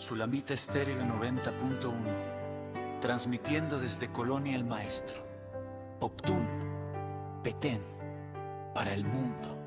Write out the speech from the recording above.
Sulamita Estéreo 90.1, transmitiendo desde Colonia El Maestro, Optún, Petén, para el mundo.